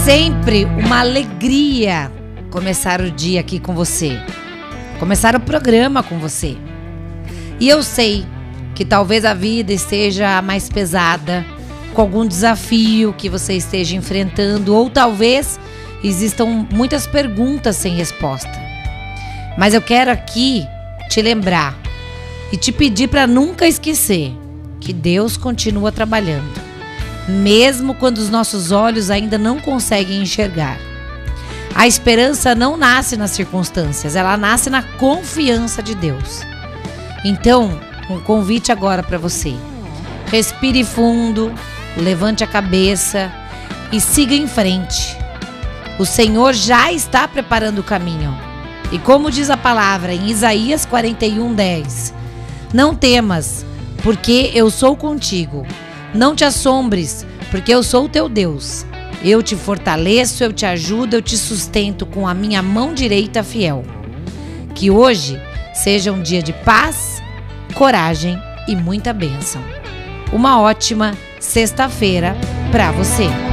sempre uma alegria começar o dia aqui com você, começar o programa com você. E eu sei que talvez a vida esteja mais pesada, com algum desafio que você esteja enfrentando, ou talvez existam muitas perguntas sem resposta. Mas eu quero aqui te lembrar e te pedir para nunca esquecer que Deus continua trabalhando, mesmo quando os nossos olhos ainda não conseguem enxergar. A esperança não nasce nas circunstâncias, ela nasce na confiança de Deus. Então, um convite agora para você. Respire fundo, levante a cabeça e siga em frente. O Senhor já está preparando o caminho. E como diz a palavra em Isaías 41:10, não temas, porque eu sou contigo. Não te assombres, porque eu sou o teu Deus. Eu te fortaleço, eu te ajudo, eu te sustento com a minha mão direita fiel. Que hoje seja um dia de paz, coragem e muita bênção. Uma ótima sexta-feira para você.